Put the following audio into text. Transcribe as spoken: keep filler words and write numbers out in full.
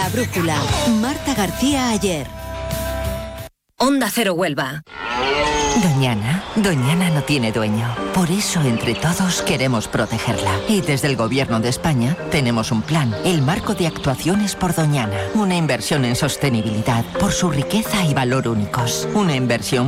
La brújula. Marta García Ayer. Onda Cero Huelva. Doñana, Doñana no tiene dueño. Por eso, entre todos, queremos protegerla. Y desde el Gobierno de España tenemos un plan, el Marco de Actuaciones por Doñana. Una inversión en sostenibilidad por su riqueza y valor únicos. Una inversión